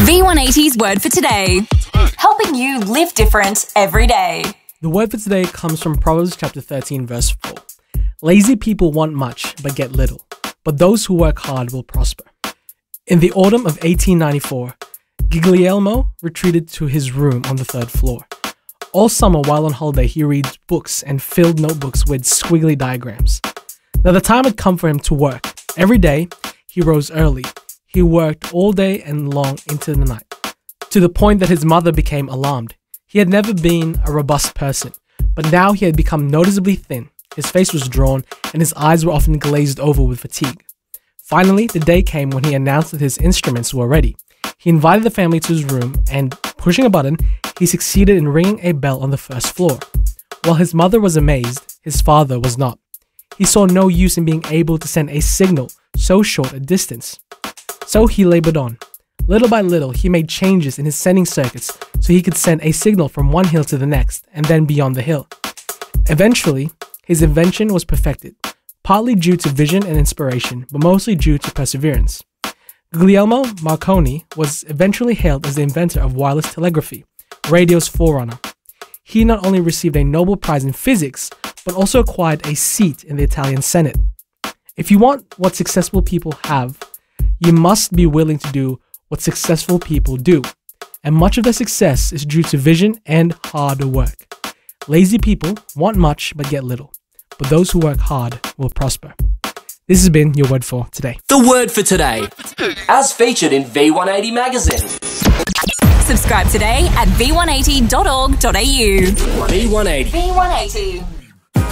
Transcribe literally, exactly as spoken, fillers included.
V one eighty's word for today. Helping you live different every day. The word for today comes from Proverbs chapter thirteen verse four. Lazy people want much but get little, but those who work hard will prosper. In the autumn of eighteen ninety-four, Guglielmo retreated to his room on the third floor. All summer while on holiday, he reads books and filled notebooks with squiggly diagrams. Now the time had come for him to work. Every day, he rose early. He worked all day and long into the night, to the point that his mother became alarmed. He had never been a robust person, but now he had become noticeably thin. His face was drawn, and his eyes were often glazed over with fatigue. Finally, the day came when he announced that his instruments were ready. He invited the family to his room, and pushing a button, he succeeded in ringing a bell on the first floor. While his mother was amazed, his father was not. He saw no use in being able to send a signal so short a distance. So he labored on. Little by little, he made changes in his sending circuits so he could send a signal from one hill to the next and then beyond the hill. Eventually, his invention was perfected, partly due to vision and inspiration, but mostly due to perseverance. Guglielmo Marconi was eventually hailed as the inventor of wireless telegraphy, radio's forerunner. He not only received a Nobel Prize in physics, but also acquired a seat in the Italian Senate. If you want what successful people have, you must be willing to do what successful people do, and much of their success is due to vision and hard work. Lazy people want much but get little, but those who work hard will prosper. This has been your word for today. The word for today, as featured in V one eighty magazine. Subscribe today at v one eighty dot org dot a u. V one eighty. V one eighty.